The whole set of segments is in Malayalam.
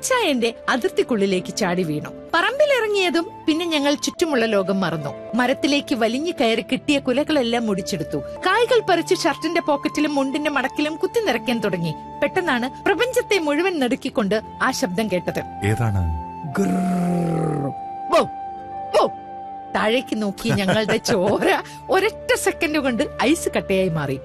അച്ചായന്റെ അതിർത്തിക്കുള്ളിലേക്ക് ചാടി വീണു. പറമ്പിലിറങ്ങിയതും പിന്നെ ഞങ്ങൾ ചുറ്റുമുള്ള ലോകം മറന്നു. മരത്തിലേക്ക് വലിഞ്ഞു കയറി കിട്ടിയ കുലകളെല്ലാം മുടിച്ചെടുത്തു. കായ്കൾ പറിച്ച് ഷർട്ടിന്റെ പോക്കറ്റിലും മുണ്ടിന്റെ മടക്കിലും കുത്തി നിറയ്ക്കാൻ തുടങ്ങി. പെട്ടെന്നാണ് പ്രപഞ്ചത്തെ മുഴുവൻ നടുക്കിക്കൊണ്ട് ആ ശബ്ദം കേട്ടത്. ഏതാണ്? താഴേക്ക് നോക്കി ഞങ്ങളുടെ ചോര ഒരൊറ്റ സെക്കൻഡ് കൊണ്ട് ഐസ് കട്ടയായി മാറി.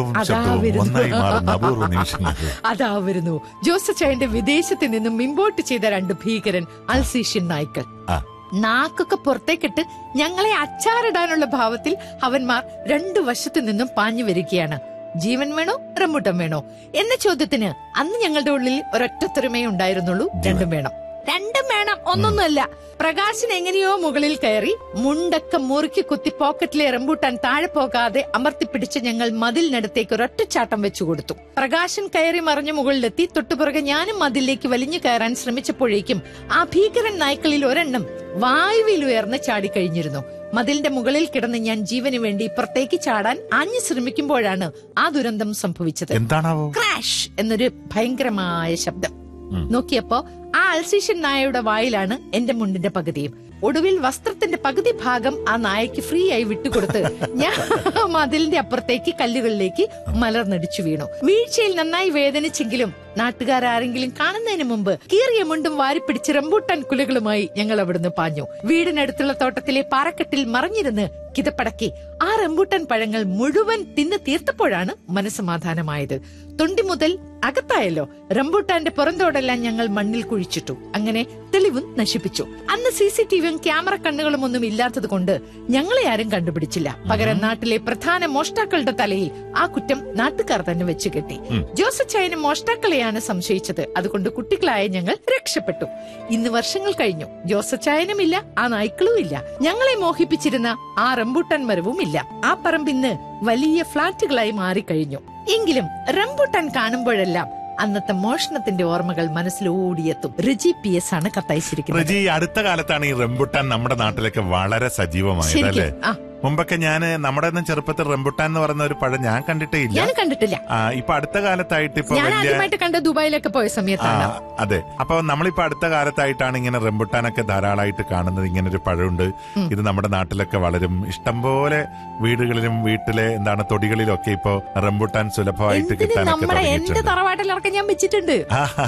അതാവരുന്നു ജോസച്ചായന്റെ വിദേശത്ത് നിന്നും ഇമ്പോർട്ട് ചെയ്ത 2 ഭീകരൻ അൽസീഷ്യൻ നായ്ക്കൾ. നാക്കൊക്കെ പുറത്തേക്കിട്ട് ഞങ്ങളെ അച്ചാറിടാനുള്ള ഭാവത്തിൽ അവന്മാർ 2 വശത്തു നിന്നും പാഞ്ഞു വരികയാണ്. ജീവൻ വേണോ റംബൂട്ടാൻ വേണോ എന്ന ചോദ്യത്തിന് അന്ന് ഞങ്ങളുടെ ഉള്ളിൽ ഒരൊറ്റത്തരമേ ഉണ്ടായിരുന്നുള്ളൂ. 2 വേണം, 2 വേണം, ഒന്നൊന്നുമല്ല. പ്രകാശൻ എങ്ങനെയോ മുകളിൽ കയറി മുണ്ടൊക്കെ മുറുക്കി കുത്തി പോക്കറ്റിലെ റംബൂട്ടാൻ താഴെ പോകാതെ അമർത്തിപ്പിടിച്ച് ഞങ്ങൾ മതിലിനടുത്തേക്ക് ഒരൊറ്റച്ചാട്ടം വെച്ചു കൊടുത്തു. പ്രകാശൻ കയറി മറിഞ്ഞു മുകളിലെത്തി. തൊട്ടുപുറകെ ഞാനും മതിലിലേക്ക് വലിഞ്ഞു കയറാൻ ശ്രമിച്ചപ്പോഴേക്കും ആ ഭീകരൻ നായ്ക്കളിൽ ഒരെണ്ണം വായുവിലുയർന്ന് ചാടിക്കഴിഞ്ഞിരുന്നു. മതിലിന്റെ മുകളിൽ കിടന്ന് ഞാൻ ജീവന് വേണ്ടി ഇപ്പുറത്തേക്ക് ചാടാൻ ആഞ്ഞു ശ്രമിക്കുമ്പോഴാണ് ആ ദുരന്തം സംഭവിച്ചത്. ക്രാഷ് എന്നൊരു ഭയങ്കരമായ ശബ്ദം. നോക്കിയപ്പോ ആ അൽസീഷ്യൻ നായയുടെ വായിലാണ് എന്റെ മുണ്ടിന്റെ പകുതിയും. ഒടുവിൽ വസ്ത്രത്തിന്റെ പകുതി ഭാഗം ആ നായക്ക് ഫ്രീ ആയി വിട്ടുകൊടുത്ത് ഞാൻ മതിലിന്റെ അപ്പുറത്തേക്ക് കല്ലുകളിലേക്ക് മലർന്നടിച്ചു വീണു. വീഴ്ചയിൽ നന്നായി വേദനിച്ചെങ്കിലും നാട്ടുകാരെങ്കിലും കാണുന്നതിന് മുമ്പ് കീറിയ മുണ്ടും വാരിപ്പിടിച്ച് റംബൂട്ടാൻ കുലകളുമായി ഞങ്ങൾ അവിടുന്ന് പാഞ്ഞു. വീടിനടുത്തുള്ള തോട്ടത്തിലെ പാറക്കെട്ടിൽ മറിഞ്ഞിരുന്ന് കിതപ്പടക്കി ആ റംബൂട്ടാൻ പഴങ്ങൾ മുഴുവൻ തിന്ന് തീർത്തപ്പോഴാണ് മനസ്സമാധാനമായത്. തൊണ്ടി മുതൽ അകത്തായല്ലോ. റംബൂട്ടാന്റെ പുറന്തോടെല്ലാം ഞങ്ങൾ മണ്ണിൽ കുഴിച്ചിട്ടു. അങ്ങനെ തെളിവും നശിപ്പിച്ചു. അന്ന് CCTVയും ക്യാമറ കണ്ണുകളും ഒന്നും ഇല്ലാത്തത് കൊണ്ട് ഞങ്ങളെ ആരും കണ്ടുപിടിച്ചില്ല. പകരം നാട്ടിലെ പ്രധാന മോഷ്ടാക്കളുടെ തലയിൽ ആ കുറ്റം നാട്ടുകാർ തന്നെ വെച്ചു കെട്ടി. ജോസച്ചായന് മോഷ്ടാക്കളെയാണ് സംശയിച്ചത്. അതുകൊണ്ട് കുട്ടികളായ ഞങ്ങൾ രക്ഷപ്പെട്ടു. ഇന്ന് വർഷങ്ങൾ കഴിഞ്ഞു. ജോസച്ചായനുമില്ല, ആ നായ്ക്കളും ഇല്ല. ഞങ്ങളെ മോഹിപ്പിച്ചിരുന്ന ആ റംബൂട്ടാൻ മരവും ഇല്ല. ആ പറമ്പിന്ന് വലിയ ഫ്ളാറ്റുകളായി മാറിക്കഴിഞ്ഞു. എങ്കിലും റംബൂട്ടാൻ കാണുമ്പോഴെല്ലാം അന്നത്തെ മോഷണത്തിന്റെ ഓർമ്മകൾ മനസ്സിലോടിയെത്തും. റജി PS ആണ് കത്തയച്ചിരിക്കുന്നത്. റജി, അടുത്ത കാലത്താണ് ഈ റംബൂട്ടാൻ നമ്മുടെ നാട്ടിലേക്ക് വളരെ സജീവമായത് അല്ലേ? മുമ്പൊക്കെ നമ്മുടെ ചെറുപ്പത്തിൽ റംബൂട്ടാൻ എന്ന് പറയുന്ന ഒരു പഴം ഞാൻ കണ്ടിട്ടില്ല. ഇപ്പൊ അടുത്ത കാലത്തായിട്ട് കണ്ട ദുബായിലൊക്കെ പോയ സമയത്താണ്. അതെ, അപ്പൊ നമ്മളിപ്പോ അടുത്ത കാലത്തായിട്ടാണ് ഇങ്ങനെ റംബൂട്ടാനൊക്കെ ധാരാളമായിട്ട് കാണുന്നത്. ഇങ്ങനെ ഒരു പഴമുണ്ട്, ഇത് നമ്മുടെ നാട്ടിലൊക്കെ വളരും. ഇഷ്ടംപോലെ വീടുകളിലും വീട്ടിലെ തൊടികളിലൊക്കെ ഇപ്പൊ റംബൂട്ടാൻ സുലഭമായിട്ട് കിട്ടാനൊക്കെ എന്റെ തറവാട്ടിലൊക്കെ ഞാൻ വെച്ചിട്ടുണ്ട്.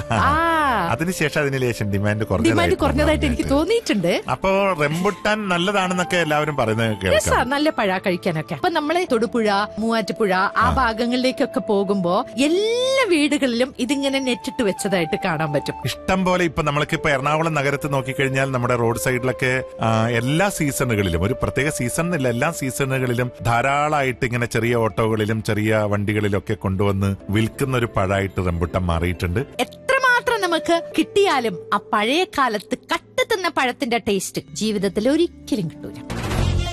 അതിനുശേഷം അതിന് ലേശം ഡിമാൻഡ് കുറഞ്ഞതായിട്ട് എനിക്ക് തോന്നിയിട്ടുണ്ട്. അപ്പൊ റംബൂട്ടാൻ നല്ലതാണെന്നൊക്കെ എല്ലാവരും പറയുന്നത് കേൾക്കാം. നല്ല പഴ കഴിക്കാനൊക്കെ. അപ്പൊ നമ്മളെ തൊടുപുഴ, മൂവാറ്റുപുഴ ആ ഭാഗങ്ങളിലേക്കൊക്കെ പോകുമ്പോ എല്ലാ വീടുകളിലും ഇതിങ്ങനെ നെറ്റിട്ട് വെച്ചതായിട്ട് കാണാൻ പറ്റും. ഇഷ്ടം പോലെ. ഇപ്പൊ നമ്മൾക്കിപ്പോ എറണാകുളം നഗരത്ത് നോക്കിക്കഴിഞ്ഞാൽ നമ്മുടെ റോഡ് സൈഡിലൊക്കെ എല്ലാ സീസണുകളിലും, ഒരു പ്രത്യേക സീസൺ എന്നില്ല, എല്ലാ സീസണുകളിലും ധാരാളമായിട്ട് ഇങ്ങനെ ചെറിയ ഓട്ടോകളിലും ചെറിയ വണ്ടികളിലൊക്കെ കൊണ്ടുവന്ന് വിൽക്കുന്ന ഒരു പഴമായിട്ട് റംബൂട്ടാൻ മാറിയിട്ടുണ്ട്. എത്രമാത്രം നമുക്ക് കിട്ടിയാലും ആ പഴയ കാലത്ത് കട്ട് തിന്ന പഴത്തിന്റെ ടേസ്റ്റ് ജീവിതത്തിൽ ഒരിക്കലും കിട്ടൂല.